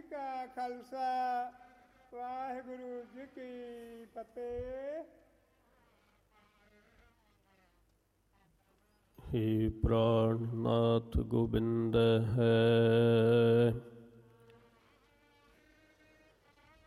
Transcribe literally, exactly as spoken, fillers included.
ਕਾ ਖਾਲਸਾ, ਵਾਹਿਗੁਰੂ ਜੀ ਕੀ ਫਤਿਹ। ਹੇ ਪ੍ਰਾਣਨਾਥ ਗੋਬਿੰਦ ਹੈ,